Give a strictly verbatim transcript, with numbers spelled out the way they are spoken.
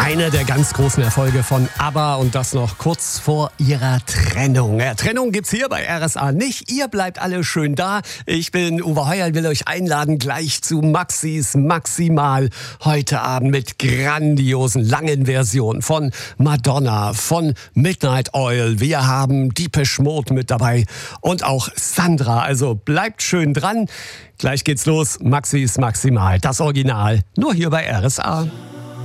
Einer der ganz großen Erfolge von ABBA und das noch kurz vor ihrer Trennung. Ja, Trennung gibt's hier bei R S A nicht. Ihr bleibt alle schön da. Ich bin Uwe Heuer, will euch einladen gleich zu Maxis Maximal. Heute Abend mit grandiosen langen Versionen von Madonna, von Midnight Oil. Wir haben Depeche Mode mit dabei und auch Sandra. Also bleibt schön dran. Gleich geht's los. Maxis Maximal, das Original, nur hier bei R S A.